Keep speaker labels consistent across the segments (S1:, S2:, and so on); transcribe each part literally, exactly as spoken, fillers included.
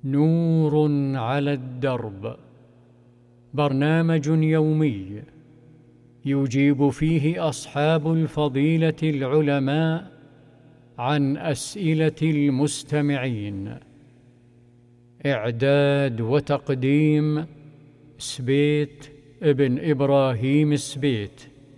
S1: نور على الدرب، برنامج يومي يجيب فيه أصحاب الفضيلة العلماء عن أسئلة المستمعين. إعداد وتقديم سبيت ابن إبراهيم سبيت.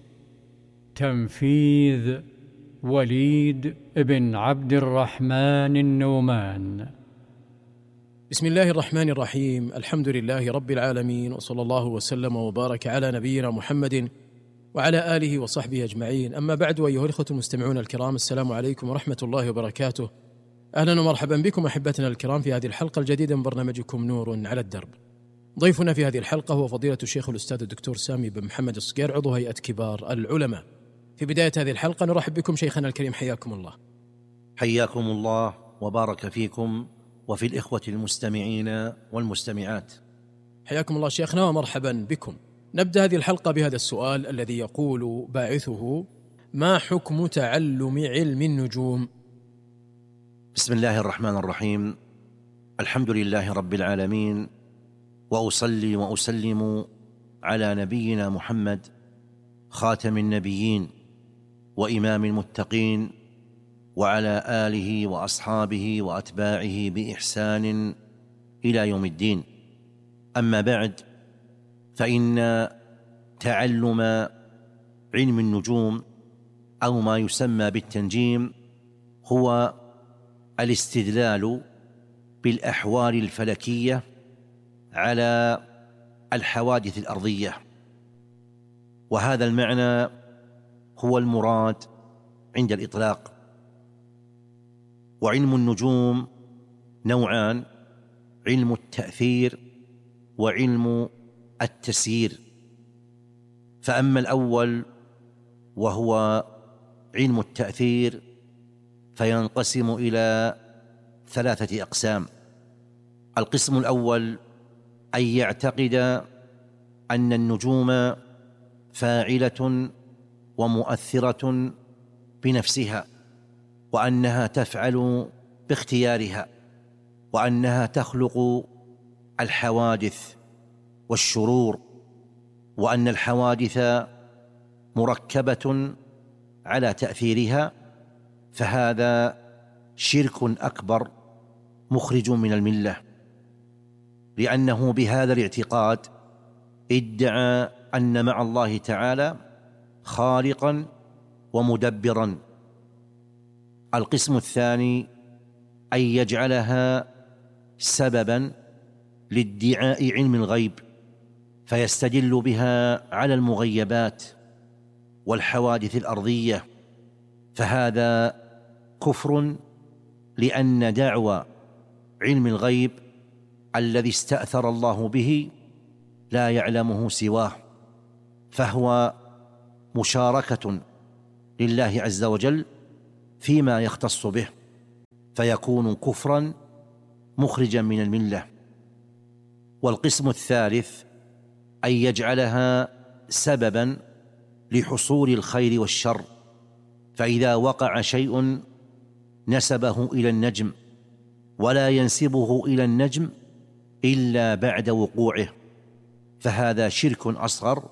S1: تنفيذ وليد ابن عبد الرحمن النومان.
S2: بسم الله الرحمن الرحيم. الحمد لله رب العالمين، وصلى الله وسلم وبارك على نبينا محمد وعلى آله وصحبه أجمعين. أما بعد، أيها الإخوة المستمعون الكرام، السلام عليكم ورحمة الله وبركاته. أهلا ومرحبا بكم أحبتنا الكرام في هذه الحلقة الجديدة من برنامجكم نور على الدرب. ضيفنا في هذه الحلقة هو فضيلة الشيخ الأستاذ الدكتور سامي بن محمد الصقير، عضو هيئة كبار العلماء. في بداية هذه الحلقة نرحب بكم شيخنا الكريم، حياكم الله.
S3: حياكم الله وبارك فيكم وفي الإخوة المستمعين والمستمعات.
S2: حياكم الله شيخنا ومرحبا بكم. نبدأ هذه الحلقة بهذا السؤال الذي يقول باعثه: ما حكم تعلم علم النجوم؟
S3: بسم الله الرحمن الرحيم. الحمد لله رب العالمين، وأصلي وأسلم على نبينا محمد خاتم النبيين وإمام المتقين، وعلى آله وأصحابه وأتباعه بإحسان إلى يوم الدين. أما بعد، فإن تعلم علم النجوم أو ما يسمى بالتنجيم هو الاستدلال بالأحوال الفلكية على الحوادث الأرضية، وهذا المعنى هو المراد عند الإطلاق. وعلم النجوم نوعان: علم التأثير وعلم التسيير. فأما الأول وهو علم التأثير فينقسم إلى ثلاثة أقسام. القسم الأول أن يعتقد أن النجوم فاعلة ومؤثرة بنفسها، وأنها تفعل باختيارها، وأنها تخلق الحوادث والشرور، وأن الحوادث مركبة على تأثيرها. فهذا شرك أكبر مخرج من الملة، لأنه بهذا الاعتقاد ادعى أن مع الله تعالى خالقا ومدبرا. القسم الثاني أن يجعلها سببا لادعاء علم الغيب، فيستدل بها على المغيبات والحوادث الأرضية. فهذا كفر، لأن دعوى علم الغيب الذي استأثر الله به لا يعلمه سواه، فهو مشاركة لله عز وجل فيما يختص به، فيكون كفرا مخرجا من الملة. والقسم الثالث أن يجعلها سببا لحصول الخير والشر، فإذا وقع شيء نسبه إلى النجم، ولا ينسبه إلى النجم إلا بعد وقوعه، فهذا شرك أصغر،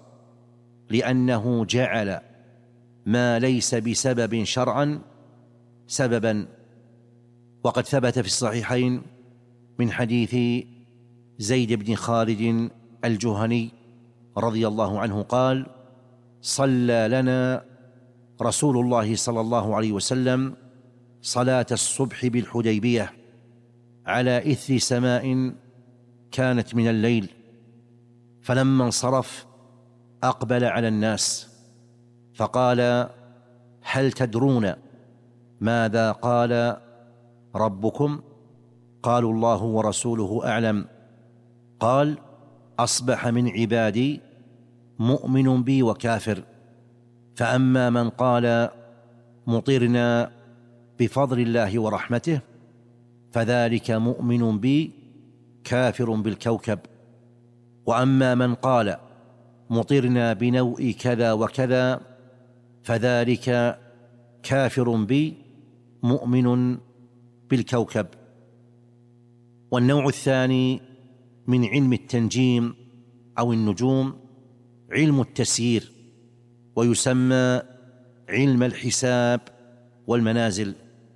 S3: لأنه جعل ما ليس بسبب شرعا سببا. وقد ثبت في الصحيحين من حديث زيد بن خالد الجهني رضي الله عنه قال: صلى لنا رسول الله صلى الله عليه وسلم صلاة الصبح بالحديبية على إثر سماء كانت من الليل، فلما انصرف أقبل على الناس فقال: هل تدرون ماذا قال ربكم؟ قالوا: الله ورسوله أعلم. قال: أصبح من عبادي مؤمن بي وكافر، فأما من قال مطرنا بفضل الله ورحمته فذلك مؤمن بي كافر بالكوكب، وأما من قال مطرنا بنوء كذا وكذا فذلك كافر بي مؤمن بالكوكب. والنوع الثاني من علم التنجيم أو النجوم علم التسيير، ويسمى علم الحساب والمنازل،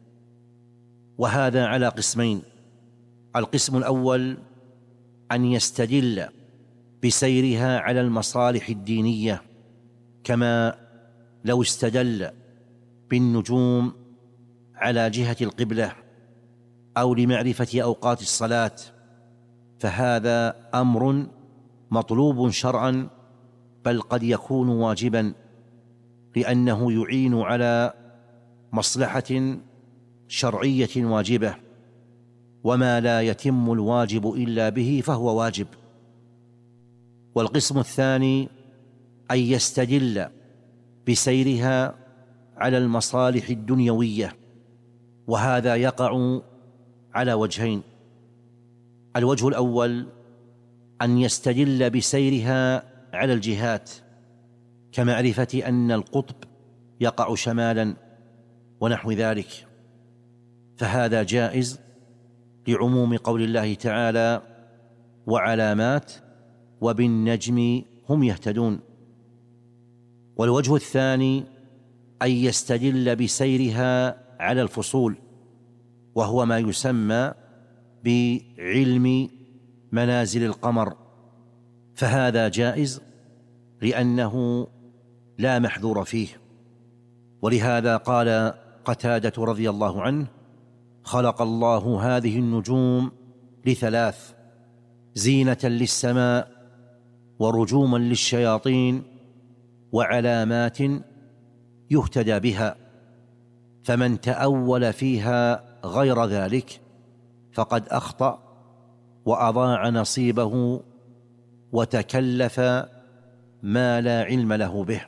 S3: وهذا على قسمين. القسم الأول أن يستدل بسيرها على المصالح الدينية، كما لو استدل بالنجوم على جهة القبلة أو لمعرفة أوقات الصلاة، فهذا أمر مطلوب شرعا، بل قد يكون واجبا، لأنه يعين على مصلحة شرعية واجبة، وما لا يتم الواجب إلا به فهو واجب. والقسم الثاني أن يستدل بسيرها على المصالح الدنيوية، وهذا يقع على وجهين. الوجه الأول أن يستدل بسيرها على الجهات، كمعرفة أن القطب يقع شمالا ونحو ذلك، فهذا جائز لعموم قول الله تعالى: وعلامات وبالنجم هم يهتدون. والوجه الثاني أن يستدل بسيرها على الفصول، وهو ما يسمى بعلم منازل القمر، فهذا جائز لأنه لا محذور فيه. ولهذا قال قتادة رضي الله عنه: خلق الله هذه النجوم لثلاث: زينة للسماء، ورجوما للشياطين، وعلامات يهتدى بها، فمن تأول فيها غير ذلك فقد أخطأ وأضاع نصيبه وتكلف ما لا علم له به.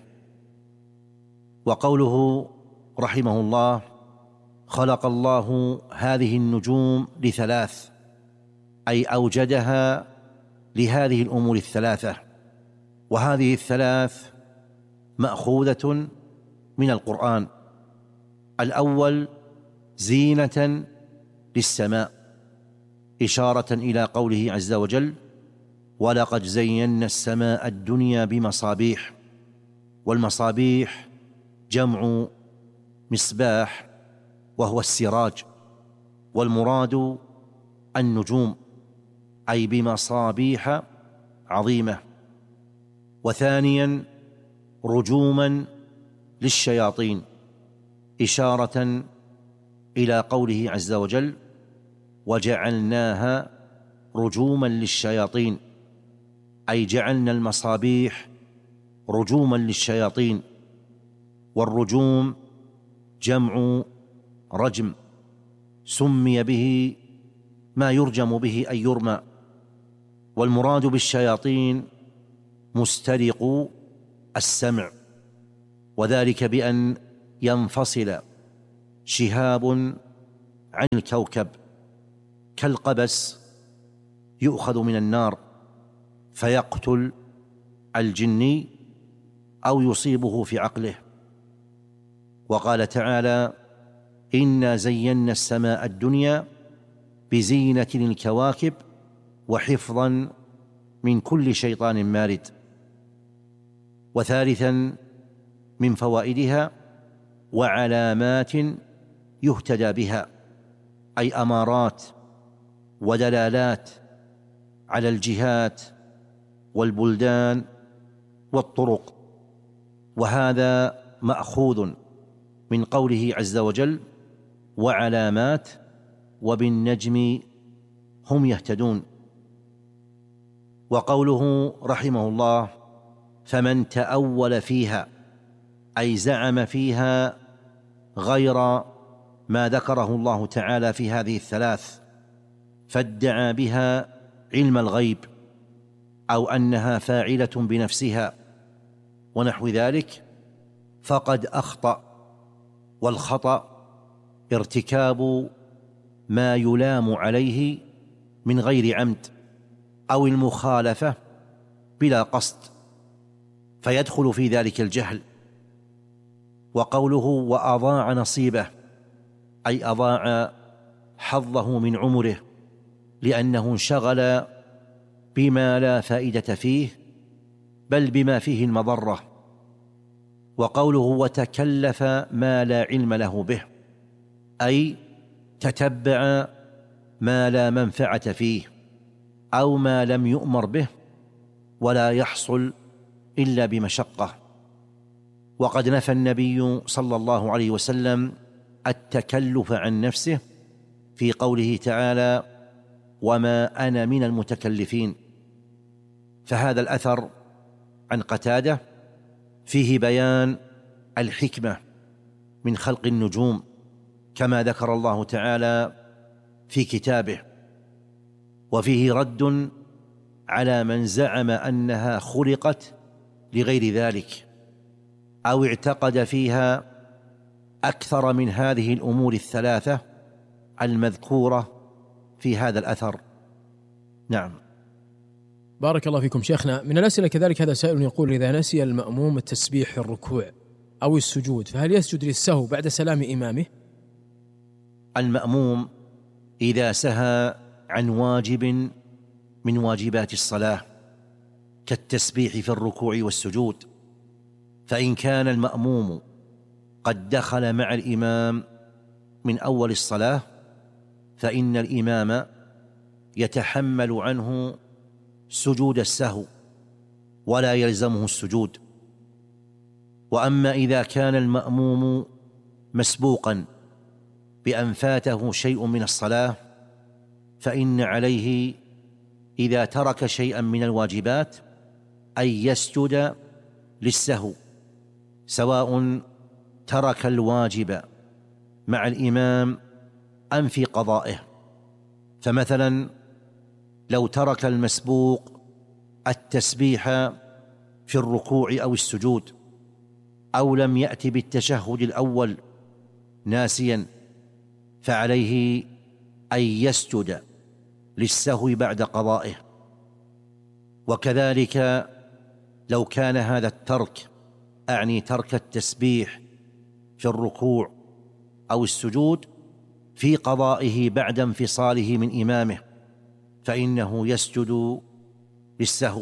S3: وقوله رحمه الله: خلق الله هذه النجوم لثلاث، أي أوجدها لهذه الأمور الثلاثة، وهذه الثلاث مأخوذة من القرآن. الأول زينة للسماء، إشارة إلى قوله عز وجل: ولقد زينا السماء الدنيا بمصابيح. والمصابيح جمع مصباح، وهو السراج، والمراد النجوم، أي بمصابيح عظيمة. وثانيا رجوما للشياطين، إشارة إلى قوله عز وجل: وجعلناها رجوما للشياطين، أي جعلنا المصابيح رجوما للشياطين. والرجوم جمع رجم، سمي به ما يرجم به أي يرمى. والمراد بالشياطين مسترق السمع، وذلك بأن ينفصل شهاب عن الكوكب كالقبس يؤخذ من النار فيقتل الجني أو يصيبه في عقله. وقال تعالى: إنا زينا السماء الدنيا بزينة الكواكب وحفظا من كل شيطان مارد. وثالثا من فوائدها وعلامات يهتدى بها، أي أمارات ودلالات على الجهات والبلدان والطرق، وهذا مأخوذ من قوله عز وجل: وعلامات وبالنجم هم يهتدون. وقوله رحمه الله: فمن تأول فيها، أي زعم فيها غير ما ذكره الله تعالى في هذه الثلاث، فادعى بها علم الغيب أو أنها فاعلة بنفسها ونحو ذلك، فقد أخطأ. والخطأ ارتكاب ما يلام عليه من غير عمد، أو المخالفة بلا قصد، فيدخل في ذلك الجهل. وقوله وأضاع نصيبه، أي أضاع حظه من عمره لأنه انشغل بما لا فائدة فيه بل بما فيه المضرة. وقوله وتكلف ما لا علم له به، أي تتبع ما لا منفعة فيه أو ما لم يؤمر به ولا يحصل إلا بمشقة. وقد نفى النبي صلى الله عليه وسلم التكلف عن نفسه في قوله تعالى وما أنا من المتكلفين. فهذا الأثر عن قتادة فيه بيان الحكمة من خلق النجوم كما ذكر الله تعالى في كتابه، وفيه رد على من زعم أنها خلقت لغير ذلك أو اعتقد فيها أكثر من هذه الأمور الثلاثة المذكورة في هذا الأثر. نعم.
S2: بارك الله فيكم شيخنا. من الأسئلة كذلك هذا سائل يقول إذا نسي المأموم التسبيح في الركوع أو السجود فهل يسجد للسهو بعد سلام إمامه؟
S3: المأموم إذا سهى عن واجب من واجبات الصلاة كالتسبيح في الركوع والسجود، فإن كان المأموم قد دخل مع الإمام من أول الصلاة فإن الإمام يتحمل عنه سجود السهو ولا يلزمه السجود. وأما إذا كان المأموم مسبوقا بأن فاته شيء من الصلاة فإن عليه إذا ترك شيئا من الواجبات أن يسجد للسهو، سواء ترك الواجب مع الإمام أم في قضائه. فمثلا لو ترك المسبوق التسبيح في الركوع أو السجود أو لم يأتي بالتشهد الأول ناسيا فعليه أن يسجد للسهو بعد قضائه. وكذلك لو كان هذا الترك أعني ترك التسبيح في الركوع أو السجود في قضائه بعد انفصاله من إمامه فإنه يسجد للسهو.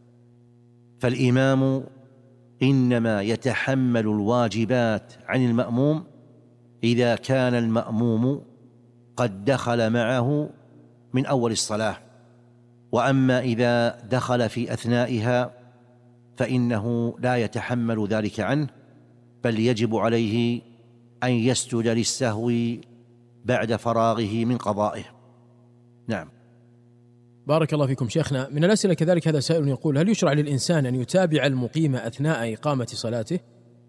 S3: فالإمام إنما يتحمل الواجبات عن المأموم إذا كان المأموم قد دخل معه من أول الصلاة، وأما إذا دخل في أثنائها فإنه لا يتحمل ذلك عنه بل يجب عليه أن يسجد للسهو بعد فراغه من قضائه. نعم.
S2: بارك الله فيكم شيخنا. من الأسئلة كذلك هذا سائل يقول هل يشرع للإنسان أن يتابع المقيم أثناء إقامة صلاته؟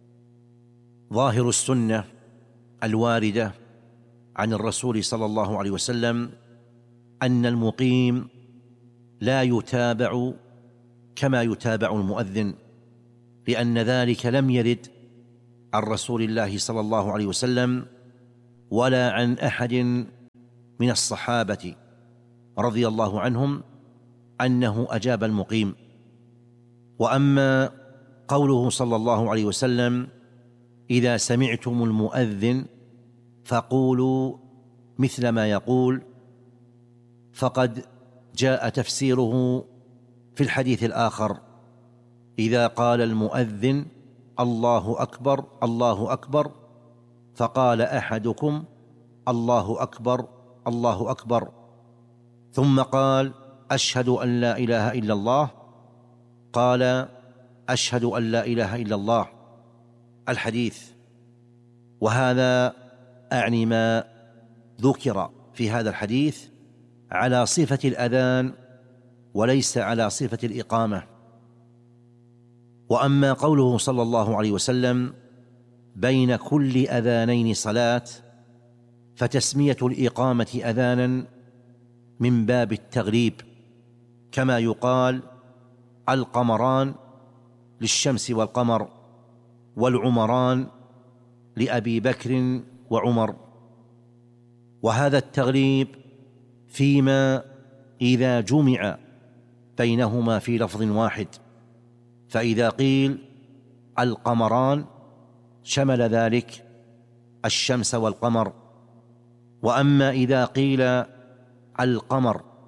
S3: ظاهر السنة الواردة عن الرسول صلى الله عليه وسلم أن المقيم لا يتابع كما يتابع المؤذن، لأن ذلك لم يرد عن رسول الله صلى الله عليه وسلم ولا عن أحد من الصحابة رضي الله عنهم أنه أجاب المقيم. وأما قوله صلى الله عليه وسلم إذا سمعتم المؤذن فقولوا مثل ما يقول، فقد جاء تفسيره في الحديث الآخر إذا قال المؤذن الله أكبر الله أكبر فقال أحدكم الله أكبر الله أكبر ثم قال أشهد أن لا إله إلا الله قال أشهد أن لا إله إلا الله الحديث. وهذا أعني ما ذكر في هذا الحديث على صفة الأذان وليس على صفة الإقامة. وأما قوله صلى الله عليه وسلم بين كل أذانين صلاة فتسمية الإقامة أذانا من باب التغليب، كما يقال القمران للشمس والقمر والعمران لأبي بكر وعمر. وهذا التغليب فيما إذا جمع بينهما في لفظ واحد، فإذا قيل القمران شمل ذلك الشمس والقمر. وأما إذا قيل القمر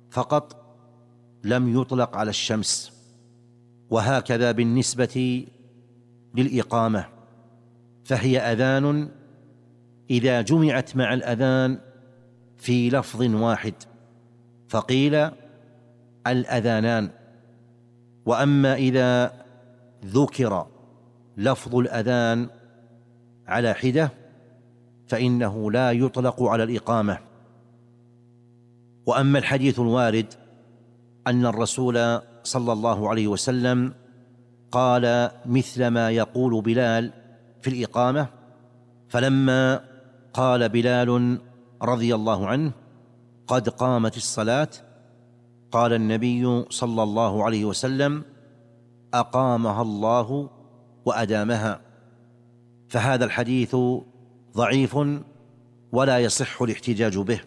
S3: فقط لم يطلق على الشمس. وهكذا بالنسبة للإقامة، فهي أذان إذا جمعت مع الأذان في لفظ واحد فقيل الأذانان. وأما إذا ذكر لفظ الأذان على حدة فإنه لا يطلق على الإقامة. وأما الحديث الوارد أن الرسول صلى الله عليه وسلم قال مثل ما يقول بلال في الإقامة، فلما قال بلال رضي الله عنه قد قامت الصلاة قال النبي صلى الله عليه وسلم أقامها الله وأدامها. فهذا الحديث ضعيف ولا يصح الاحتجاج به.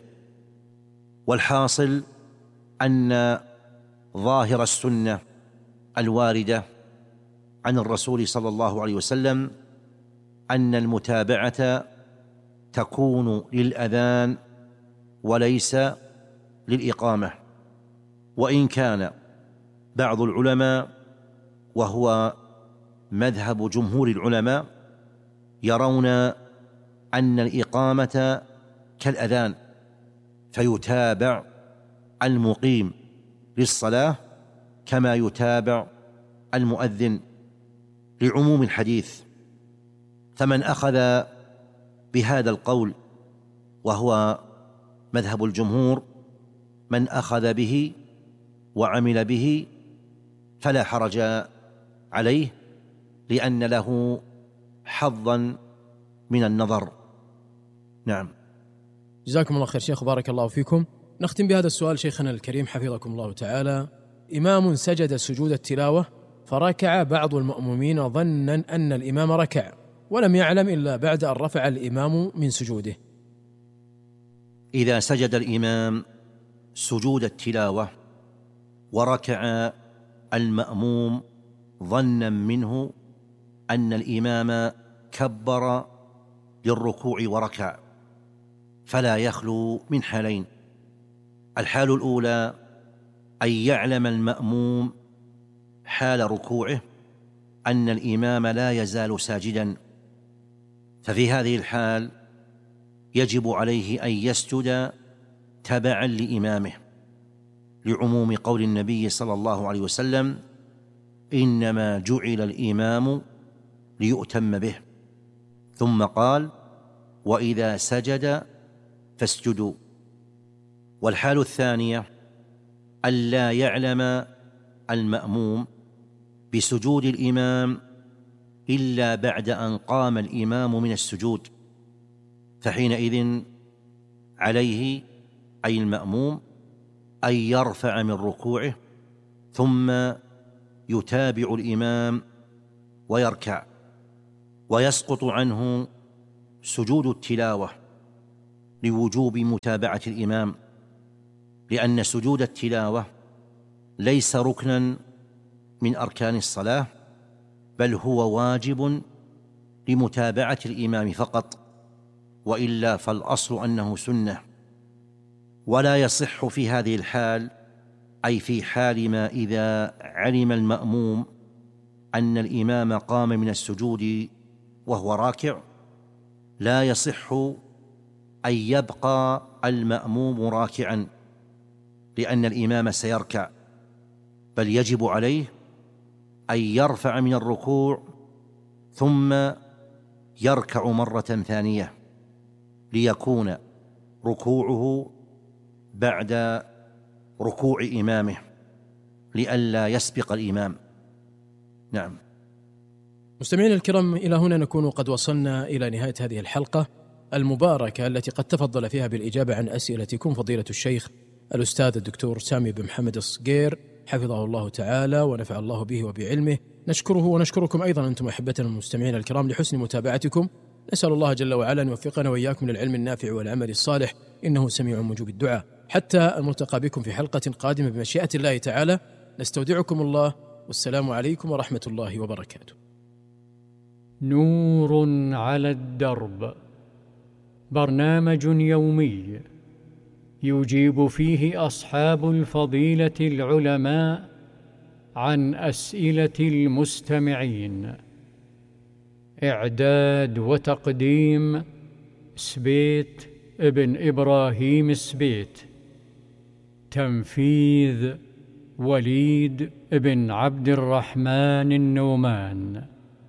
S3: والحاصل أن ظاهر السنة الواردة عن الرسول صلى الله عليه وسلم أن المتابعة تكون للأذان وليس للإقامة. وإن كان بعض العلماء وهو مذهب جمهور العلماء يرون أن الإقامة كالأذان، فيتابع المقيم للصلاة كما يتابع المؤذن لعموم الحديث. فمن أخذ بهذا القول وهو مذهب الجمهور، من أخذ به وعمل به فلا حرج عليه، لأن له حظا من النظر. نعم.
S2: جزاكم الله خير شيخ، بارك الله فيكم. نختم بهذا السؤال شيخنا الكريم حفظكم الله تعالى: إمام سجد سجود التلاوة فركع بعض المأمومين ظنا أن الإمام ركع ولم يعلم إلا بعد أن رفع الإمام من سجوده.
S3: إذا سجد الإمام سجود التلاوة وركع المأموم ظنا منه أن الإمام كبر للركوع وركع، فلا يخلو من حالين: الحال الأولى أن يعلم المأموم حال ركوعه أن الإمام لا يزال ساجدا، ففي هذه الحال يجب عليه أن يسجد تبعا لإمامه، لعموم قول النبي صلى الله عليه وسلم: إنما جعل الإمام ليؤتم به. ثم قال: وإذا سجد فاسجدوا. والحال الثانية ألا يعلم المأموم بسجود الإمام إلا بعد أن قام الإمام من السجود، فحينئذ عليه أي المأموم أن يرفع من ركوعه ثم يتابع الإمام ويركع، ويسقط عنه سجود التلاوة لوجوب متابعة الإمام، لأن سجود التلاوة ليس ركنا من أركان الصلاة، بل هو واجب لمتابعة الإمام فقط، وإلا فالأصل أنه سنة. ولا يصح في هذه الحال، أي في حال ما إذا علم المأموم أن الإمام قام من السجود وهو راكع، لا يصح أن يبقى المأموم راكعا لأن الإمام سيركع، بل يجب عليه أن يرفع من الركوع ثم يركع مرة ثانية ليكون ركوعه بعد ركوع إمامه لئلا يسبق الإمام. نعم.
S2: مستمعين الكرام، إلى هنا نكون قد وصلنا إلى نهاية هذه الحلقة المباركة التي قد تفضل فيها بالإجابة عن أسئلتكم فضيلة الشيخ الأستاذ الدكتور سامي بن محمد الصقير حفظه الله تعالى ونفع الله به وبعلمه. نشكره ونشكركم أيضا أنتم أحبتنا المستمعين الكرام لحسن متابعتكم. نسأل الله جل وعلا أن يوفقنا وإياكم للعلم النافع والعمل الصالح، إنه سميع مجيب الدعاء. حتى الملتقى بكم في حلقة قادمة بمشيئة الله تعالى، نستودعكم الله، والسلام عليكم ورحمة الله وبركاته.
S1: نور على الدرب، برنامج يومي يجيب فيه أصحاب الفضيلة العلماء عن أسئلة المستمعين. إعداد وتقديم سبيت ابن إبراهيم سبيت. تنفيذ وليد ابن عبد الرحمن النومان.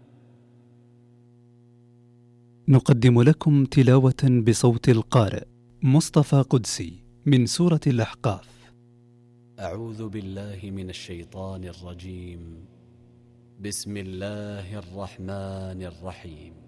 S4: نقدم لكم تلاوة بصوت القارئ مصطفى قدسي من سورة الأحقاف.
S5: أعوذ بالله من الشيطان الرجيم. بسم الله الرحمن الرحيم.